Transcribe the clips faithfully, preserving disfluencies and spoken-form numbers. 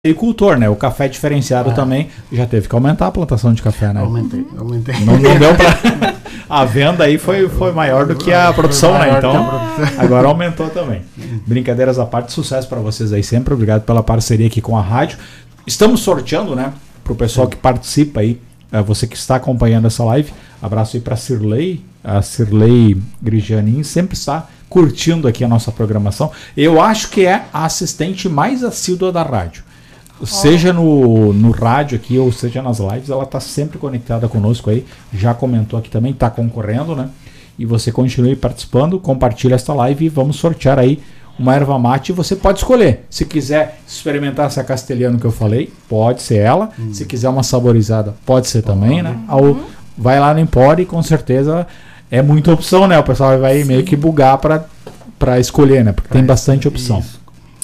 agricultor, né? O café diferenciado ah. também já teve que aumentar a plantação de café, né? Aumentei, aumentei. Não, não deu pra... A venda aí foi, foi maior do que a produção, né? Então, agora aumentou também. Brincadeiras à parte, sucesso para vocês aí sempre. Obrigado pela parceria aqui com a rádio. Estamos sorteando, né? Pro pessoal que participa aí, você que está acompanhando essa live. Abraço aí para Cirlei, a Cirlei Grijanin sempre está curtindo aqui a nossa programação. Eu acho que é a assistente mais assídua da rádio. Seja no, no rádio aqui ou seja nas lives, ela está sempre conectada conosco aí. Já comentou aqui também, está concorrendo, né? E você continue participando, compartilha esta live e vamos sortear aí uma erva mate. Você pode escolher. Se quiser experimentar essa castelhana que eu falei, pode ser ela. Hum. Se quiser uma saborizada, pode ser também, uhum. né? Ou vai lá no Empório e com certeza é muita opção, né? O pessoal vai Sim. meio que bugar para escolher, né? Porque pra tem bastante opção. Isso.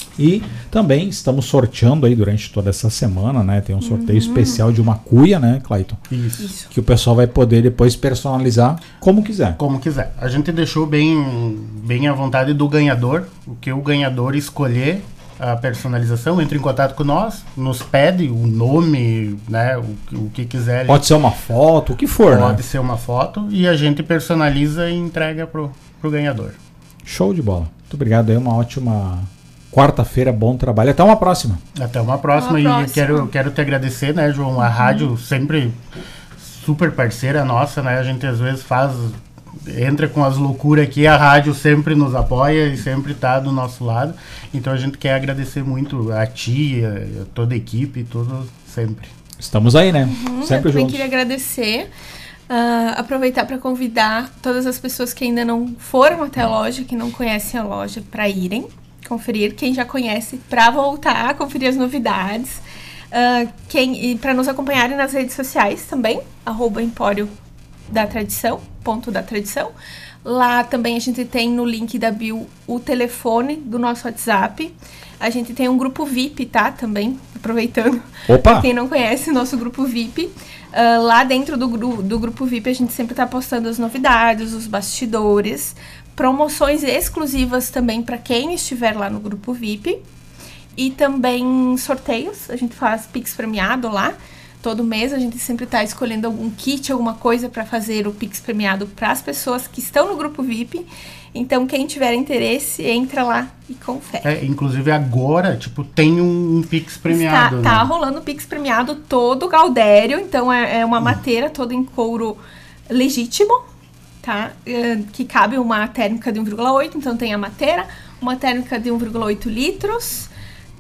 E também estamos sorteando aí durante toda essa semana, né? Tem um sorteio uhum. especial de uma cuia, né, Clayton? Isso. Que o pessoal vai poder depois personalizar como quiser. Como quiser. A gente deixou bem, bem à vontade do ganhador, o que o ganhador escolher a personalização, entra em contato com nós, nos pede o nome, né, o, o que quiser. Pode ser uma foto, o que for, Pode né? Pode ser uma foto e a gente personaliza e entrega pro, pro ganhador. Show de bola. Muito obrigado aí, uma ótima... Quarta-feira, bom trabalho. Até uma próxima. Até uma próxima. Uma e próxima. quero, quero te agradecer, né, João? A uhum. rádio sempre super parceira nossa, né? A gente às vezes faz, entra com as loucuras aqui, a rádio sempre nos apoia e sempre está do nosso lado. Então a gente quer agradecer muito a ti, a toda a equipe, tudo sempre. Estamos aí, né? Uhum. Sempre Eu também juntos. queria agradecer. Uh, aproveitar para convidar todas as pessoas que ainda não foram até a loja, que não conhecem a loja, para irem conferir, quem já conhece, para voltar a conferir as novidades, uh, quem, e para nos acompanharem nas redes sociais também, arroba Empório da Tradição, ponto da Tradição. Lá também a gente tem no link da bio o telefone do nosso WhatsApp. A gente tem um grupo V I P, tá? Também, aproveitando. Opa! Quem não conhece o nosso grupo V I P, uh, lá dentro do, gru- do grupo V I P a gente sempre tá postando as novidades, os bastidores, promoções exclusivas também para quem estiver lá no grupo V I P e também sorteios. A gente faz Pix premiado lá. Todo mês a gente sempre está escolhendo algum kit, alguma coisa para fazer o Pix premiado para as pessoas que estão no grupo V I P. Então, quem tiver interesse, entra lá e confere. É, inclusive agora, tipo, tem um, um Pix premiado. Está né? tá rolando o Pix premiado todo Gaudério. Então, é, é uma mateira toda em couro legítimo. Tá? Que cabe uma térmica de um vírgula oito, então tem a mateira, uma térmica de um vírgula oito litros,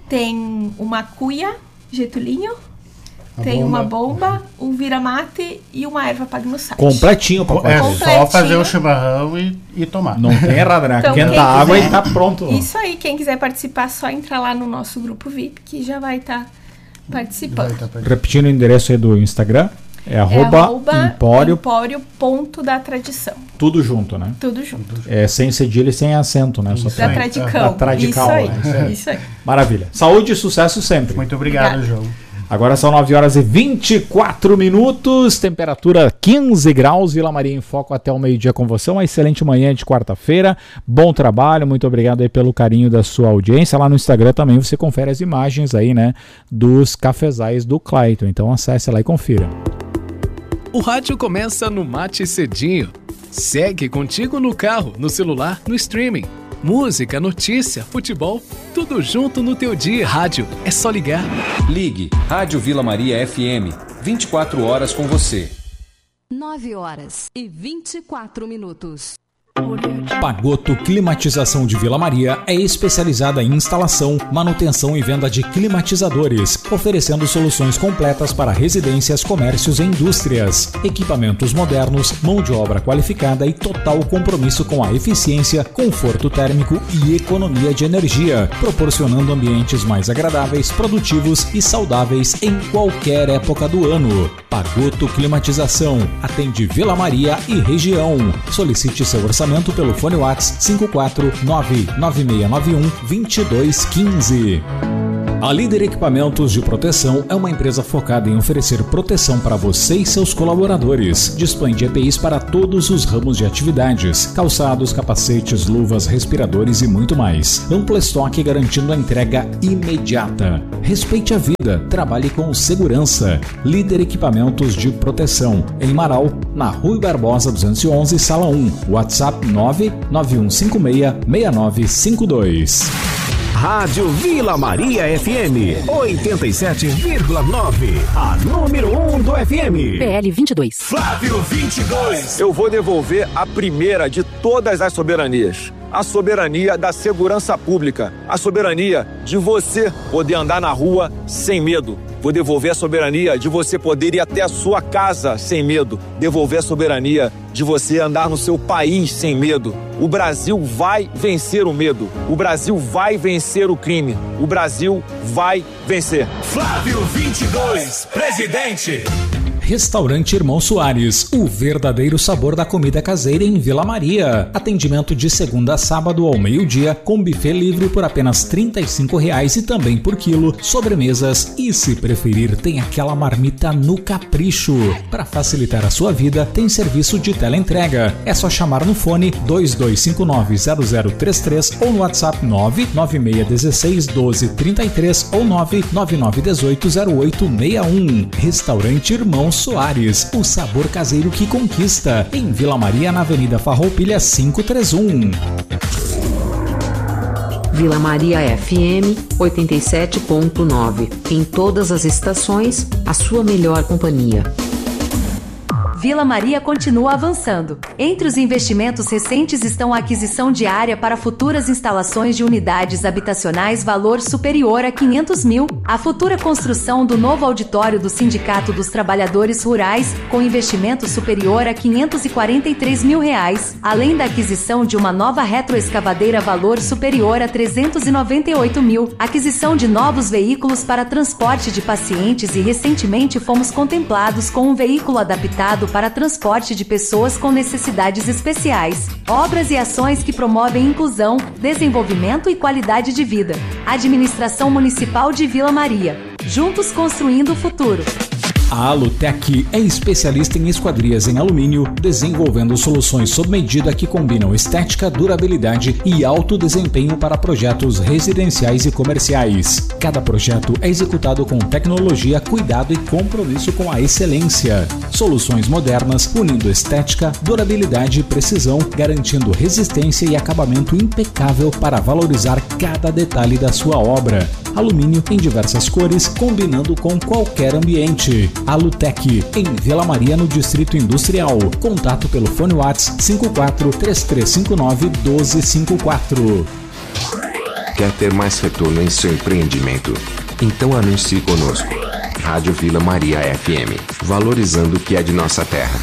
tem uma cuia, Getulinho, a tem bomba. uma bomba, um vira-mate e uma erva pagnussate. Completinho, papai. É só fazer o chimarrão e, e tomar. Não tem errado, né? Então, Quenta a água quiser, e tá pronto. Isso aí, quem quiser participar, só entrar lá no nosso grupo V I P, que já vai estar tá participando. Vai tá participando. Repetindo o endereço aí do Instagram. É arroba, é arroba empório, empório ponto da tradição. Tudo junto, né? Tudo junto. É sem cedilha e sem acento, né? Só da Tradicão. Tradical, isso aí, né? Isso aí. Isso aí. Maravilha. Saúde e sucesso sempre. Muito obrigado, obrigado, João. Agora são nove horas e vinte e quatro minutos, temperatura quinze graus, Vila Maria em Foco até o meio-dia com você. Uma excelente manhã de quarta-feira, bom trabalho, muito obrigado aí pelo carinho da sua audiência. Lá no Instagram também você confere as imagens aí, né, dos cafezais do Clayton, então acesse lá e confira. O rádio começa no Mate Cedinho. Segue contigo no carro, no celular, no streaming. Música, notícia, futebol, tudo junto no teu dia. Rádio, é só ligar. Ligue Rádio Vila Maria F M, vinte e quatro horas com você. nove horas e vinte e quatro minutos. Pagoto Climatização de Vila Maria é especializada em instalação, manutenção e venda de climatizadores, oferecendo soluções completas para residências, comércios e indústrias. Equipamentos modernos, mão de obra qualificada e total compromisso com a eficiência, conforto térmico e economia de energia, proporcionando ambientes mais agradáveis, produtivos e saudáveis em qualquer época do ano. Pagoto Climatização atende Vila Maria e região. Solicite seu orçamento pelo fone WhatsApp cinco quatro nove nove seis nove um dois dois um cinco. A Líder Equipamentos de Proteção é uma empresa focada em oferecer proteção para você e seus colaboradores. Dispõe de E P Is para todos os ramos de atividades, calçados, capacetes, luvas, respiradores e muito mais. Amplo estoque garantindo a entrega imediata. Respeite a vida, trabalhe com segurança. Líder Equipamentos de Proteção, em Marau, na Rui Barbosa duzentos e onze, sala um. WhatsApp nove nove um cinco seis, seis nove cinco dois. Rádio Vila Maria F M oitenta e sete vírgula nove, a número um do F M. P L vinte e dois. Flávio vinte e dois. Eu vou devolver a primeira de todas as soberanias. A soberania da segurança pública. A soberania de você poder andar na rua sem medo. Vou devolver a soberania de você poder ir até a sua casa sem medo. Devolver a soberania de você andar no seu país sem medo. O Brasil vai vencer o medo. O Brasil vai vencer o crime. O Brasil vai vencer. Flávio vinte e dois, presidente. Restaurante Irmão Soares, o verdadeiro sabor da comida caseira em Vila Maria. Atendimento de segunda a sábado ao meio-dia, com buffet livre por apenas trinta e cinco reais e também por quilo, sobremesas e, se preferir, tem aquela marmita no capricho. Para facilitar a sua vida, tem serviço de teleentrega. É só chamar no fone dois dois cinco nove zero zero três três ou no WhatsApp nove nove seis um seis um doze trinta e três ou nove nove nove um oito zero oito seis um. Restaurante Irmão Soares, o sabor caseiro que conquista, em Vila Maria, na Avenida Farroupilha quinhentos e trinta e um. Vila Maria F M oitenta e sete ponto nove. Em todas as estações, a sua melhor companhia. Vila Maria continua avançando. Entre os investimentos recentes estão a aquisição de área para futuras instalações de unidades habitacionais valor superior a quinhentos mil, a futura construção do novo auditório do Sindicato dos Trabalhadores Rurais, com investimento superior a quinhentos e quarenta e três mil reais, além da aquisição de uma nova retroescavadeira valor superior a trezentos e noventa e oito mil, aquisição de novos veículos para transporte de pacientes e recentemente fomos contemplados com um veículo adaptado para transporte de pessoas com necessidades especiais, obras e ações que promovem inclusão, desenvolvimento e qualidade de vida. Administração Municipal de Vila Maria. Juntos construindo o futuro. A Alutec é especialista em esquadrias em alumínio, desenvolvendo soluções sob medida que combinam estética, durabilidade e alto desempenho para projetos residenciais e comerciais. Cada projeto é executado com tecnologia, cuidado e compromisso com a excelência. Soluções modernas, unindo estética, durabilidade e precisão, garantindo resistência e acabamento impecável para valorizar cada detalhe da sua obra. Alumínio em diversas cores, combinando com qualquer ambiente. Alutec, em Vila Maria, no Distrito Industrial. Contato pelo fone WhatsApp cinco quatro três três cinco nove um dois cinco quatro. Quer ter mais retorno em seu empreendimento? Então anuncie conosco. Rádio Vila Maria F M, valorizando o que é de nossa terra.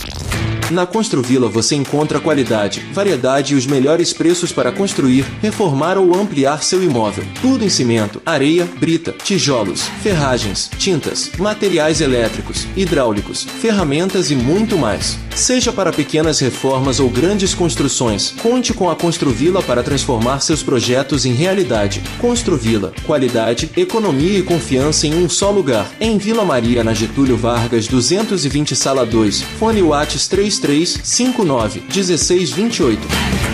Na Construvila você encontra qualidade, variedade e os melhores preços para construir, reformar ou ampliar seu imóvel. Tudo em cimento, areia, brita, tijolos, ferragens, tintas, materiais elétricos, hidráulicos, ferramentas e muito mais. Seja para pequenas reformas ou grandes construções, conte com a Construvila para transformar seus projetos em realidade. Construvila, qualidade, economia e confiança em um só lugar. Em Vila Maria, na Getúlio Vargas duzentos e vinte, sala dois. Fone WhatsApp três três cinco nove um seis dois oito.